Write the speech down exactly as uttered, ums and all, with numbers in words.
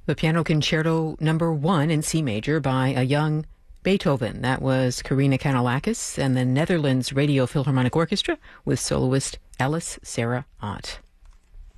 The Piano Concerto Number One in C major by a young Beethoven. That was Karina Kanellakis and the Netherlands Radio Philharmonic Orchestra with soloist Alice Sarah Ott.